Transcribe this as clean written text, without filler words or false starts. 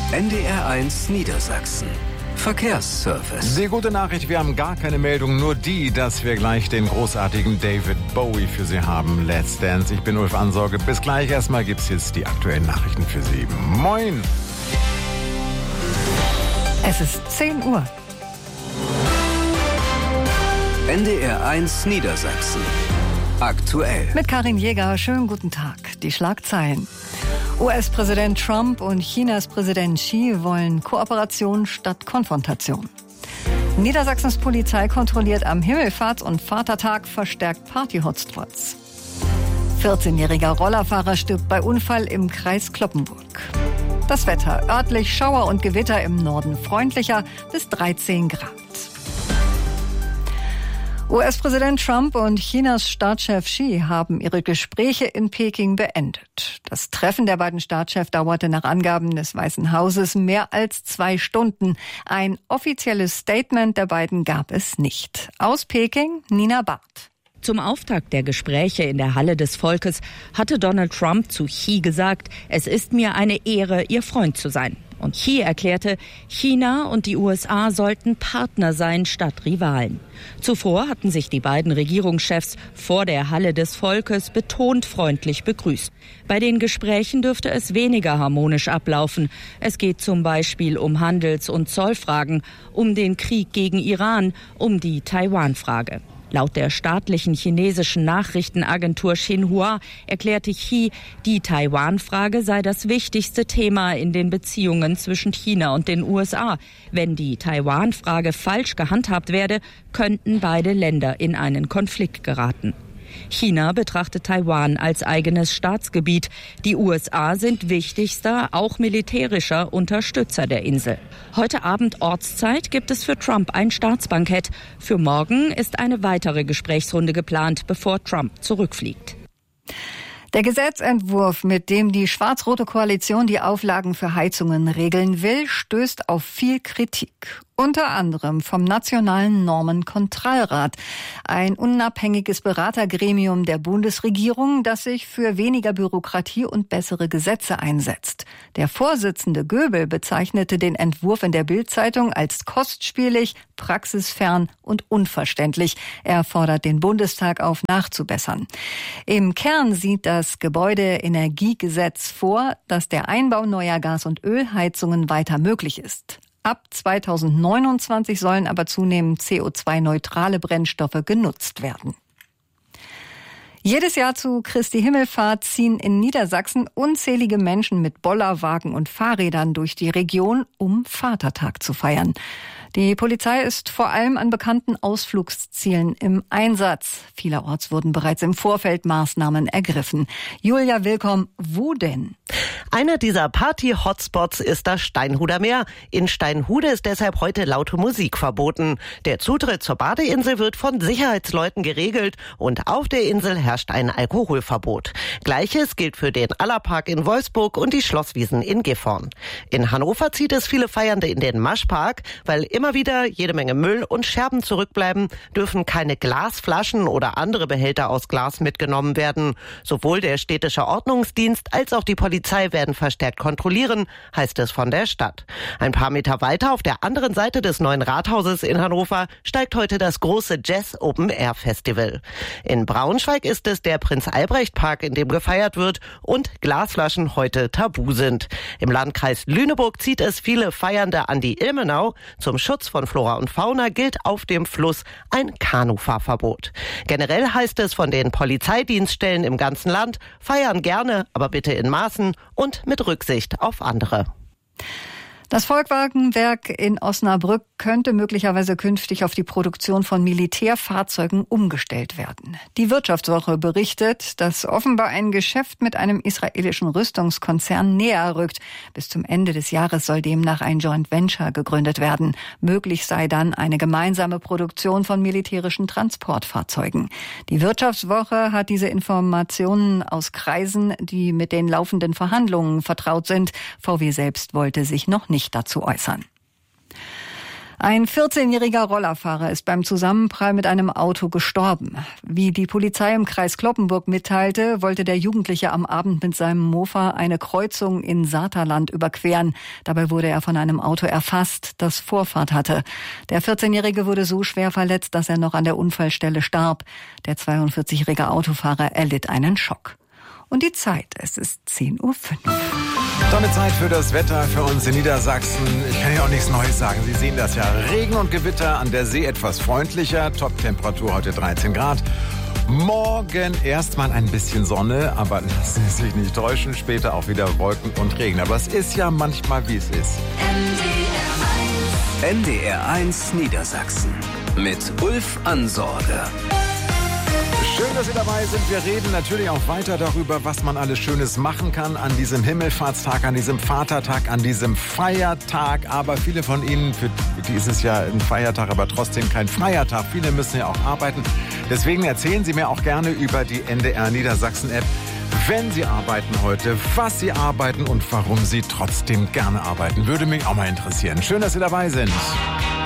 NDR1 Niedersachsen. Verkehrsservice. Die gute Nachricht, wir haben gar keine Meldung, nur die, dass wir gleich den großartigen David Bowie für Sie haben. Let's Dance. Ich bin Ulf Ansorge. Bis gleich. Erstmal gibt's jetzt die aktuellen Nachrichten für Sie. Moin. Es ist 10 Uhr. NDR1 Niedersachsen. Aktuell. Mit Karin Jäger, schönen guten Tag. Die Schlagzeilen. US-Präsident Trump und Chinas Präsident Xi wollen Kooperation statt Konfrontation. Niedersachsens Polizei kontrolliert am Himmelfahrts- und Vatertag verstärkt Party-Hotspots. 14-jähriger Rollerfahrer stirbt bei Unfall im Kreis Cloppenburg. Das Wetter: örtlich Schauer und Gewitter, im Norden freundlicher bis 13 Grad. US-Präsident Trump und Chinas Staatschef Xi haben ihre Gespräche in Peking beendet. Das Treffen der beiden Staatschefs dauerte nach Angaben des Weißen Hauses mehr als 2 Stunden. Ein offizielles Statement der beiden gab es nicht. Aus Peking, Nina Barth. Zum Auftakt der Gespräche in der Halle des Volkes hatte Donald Trump zu Xi gesagt, es ist mir eine Ehre, Ihr Freund zu sein. Und Xi erklärte, China und die USA sollten Partner sein statt Rivalen. Zuvor hatten sich die beiden Regierungschefs vor der Halle des Volkes betont freundlich begrüßt. Bei den Gesprächen dürfte es weniger harmonisch ablaufen. Es geht zum Beispiel um Handels- und Zollfragen, um den Krieg gegen Iran, um die Taiwan-Frage. Laut der staatlichen chinesischen Nachrichtenagentur Xinhua erklärte Xi, die Taiwan-Frage sei das wichtigste Thema in den Beziehungen zwischen China und den USA. Wenn die Taiwan-Frage falsch gehandhabt werde, könnten beide Länder in einen Konflikt geraten. China betrachtet Taiwan als eigenes Staatsgebiet. Die USA sind wichtigster, auch militärischer Unterstützer der Insel. Heute Abend Ortszeit gibt es für Trump ein Staatsbankett. Für morgen ist eine weitere Gesprächsrunde geplant, bevor Trump zurückfliegt. Der Gesetzentwurf, mit dem die schwarz-rote Koalition die Auflagen für Heizungen regeln will, stößt auf viel Kritik. Unter anderem vom Nationalen Normenkontrollrat, ein unabhängiges Beratergremium der Bundesregierung, das sich für weniger Bürokratie und bessere Gesetze einsetzt. Der Vorsitzende Göbel bezeichnete den Entwurf in der Bild-Zeitung als kostspielig, praxisfern und unverständlich. Er fordert den Bundestag auf, nachzubessern. Im Kern sieht das Gebäudeenergiegesetz vor, dass der Einbau neuer Gas- und Ölheizungen weiter möglich ist. Ab 2029 sollen aber zunehmend CO2-neutrale Brennstoffe genutzt werden. Jedes Jahr zu Christi Himmelfahrt ziehen in Niedersachsen unzählige Menschen mit Bollerwagen und Fahrrädern durch die Region, um Vatertag zu feiern. Die Polizei ist vor allem an bekannten Ausflugszielen im Einsatz. Vielerorts wurden bereits im Vorfeld Maßnahmen ergriffen. Julia Willkomm, wo denn? Einer dieser Party-Hotspots ist das Steinhuder Meer. In Steinhude ist deshalb heute laute Musik verboten. Der Zutritt zur Badeinsel wird von Sicherheitsleuten geregelt und auf der Insel herrscht ein Alkoholverbot. Gleiches gilt für den Allerpark in Wolfsburg und die Schlosswiesen in Gifhorn. In Hannover zieht es viele Feiernde in den Maschpark, weil immer wieder jede Menge Müll und Scherben zurückbleiben, dürfen keine Glasflaschen oder andere Behälter aus Glas mitgenommen werden. Sowohl der städtische Ordnungsdienst als auch die Polizei werden verstärkt kontrollieren, heißt es von der Stadt. Ein paar Meter weiter auf der anderen Seite des neuen Rathauses in Hannover steigt heute das große Jazz Open Air Festival. In Braunschweig ist es der Prinz-Albrecht-Park, in dem gefeiert wird und Glasflaschen heute tabu sind. Im Landkreis Lüneburg zieht es viele Feiernde an die Ilmenau. Zum Schutz von Flora und Fauna gilt auf dem Fluss ein Kanufahrverbot. Generell heißt es von den Polizeidienststellen im ganzen Land, feiern gerne, aber bitte in Maßen und mit Rücksicht auf andere. Das Volkswagenwerk in Osnabrück könnte möglicherweise künftig auf die Produktion von Militärfahrzeugen umgestellt werden. Die Wirtschaftswoche berichtet, dass offenbar ein Geschäft mit einem israelischen Rüstungskonzern näher rückt. Bis zum Ende des Jahres soll demnach ein Joint Venture gegründet werden. Möglich sei dann eine gemeinsame Produktion von militärischen Transportfahrzeugen. Die Wirtschaftswoche hat diese Informationen aus Kreisen, die mit den laufenden Verhandlungen vertraut sind. VW selbst wollte sich noch nicht dazu äußern. Ein 14-jähriger Rollerfahrer ist beim Zusammenprall mit einem Auto gestorben. Wie die Polizei im Kreis Cloppenburg mitteilte, wollte der Jugendliche am Abend mit seinem Mofa eine Kreuzung in Saterland überqueren. Dabei wurde er von einem Auto erfasst, das Vorfahrt hatte. Der 14-Jährige wurde so schwer verletzt, dass er noch an der Unfallstelle starb. Der 42-jährige Autofahrer erlitt einen Schock. Und die Zeit, es ist 10:05 Uhr. Tolle Zeit für das Wetter für uns in Niedersachsen. Ich kann ja auch nichts Neues sagen. Sie sehen das ja. Regen und Gewitter, an der See etwas freundlicher. Top-Temperatur heute 13 Grad. Morgen erstmal ein bisschen Sonne, aber lassen Sie sich nicht täuschen. Später auch wieder Wolken und Regen. Aber es ist ja manchmal, wie es ist. NDR1 Niedersachsen mit Ulf Ansorge. Schön, dass Sie dabei sind. Wir reden natürlich auch weiter darüber, was man alles Schönes machen kann an diesem Himmelfahrtstag, an diesem Vatertag, an diesem Feiertag. Aber viele von Ihnen, für die ist es ja ein Feiertag, aber trotzdem kein Feiertag. Viele müssen ja auch arbeiten. Deswegen erzählen Sie mir auch gerne über die NDR Niedersachsen App, wenn Sie arbeiten heute, was Sie arbeiten und warum Sie trotzdem gerne arbeiten. Würde mich auch mal interessieren. Schön, dass Sie dabei sind.